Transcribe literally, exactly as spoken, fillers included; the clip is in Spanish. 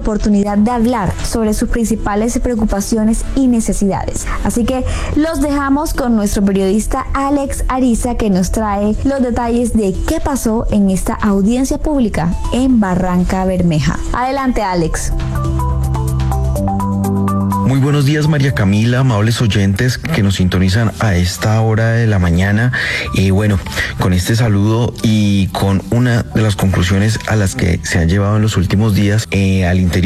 oportunidad de hablar sobre sus principales preocupaciones y necesidades. Así que los dejamos con nuestro periodista Alex Ariza, que nos trae los detalles de qué pasó en esta audiencia pública en Barranca Bermeja. Adelante, Alex. Muy buenos días, María Camila, amables oyentes que nos sintonizan a esta hora de la mañana. Y bueno, con este saludo y con una de las conclusiones a las que se han llevado en los últimos días eh, al interior